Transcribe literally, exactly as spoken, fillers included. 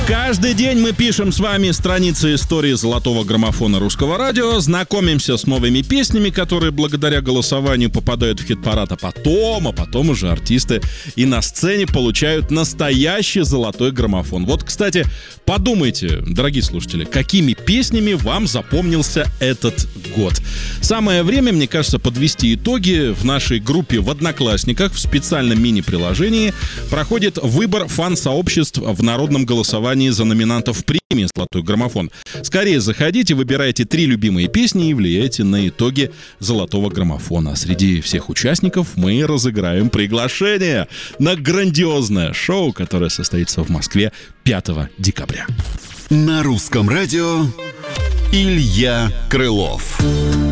Каждый день мы пишем с вами страницы истории золотого граммофона русского радио, знакомимся с новыми песнями, которые благодаря голосованию попадают в хит-парад, а потом, а потом уже артисты и на сцене получают настоящий золотой граммофон. Вот, кстати, подумайте, дорогие слушатели, какими песнями вам запомнился этот год. Самое время, мне кажется, подвести итоги. В нашей группе в Одноклассниках в специальном мини-приложении проходит выбор фан-сообществ в народном голосовании за номинантов премии «Золотой граммофон». Скорее заходите, выбирайте три любимые песни и влияйте на итоги «Золотого граммофона». Среди всех участников мы разыграем приглашение на грандиозное шоу, которое состоится в Москве пятого декабря. На русском радио Илья Крылов.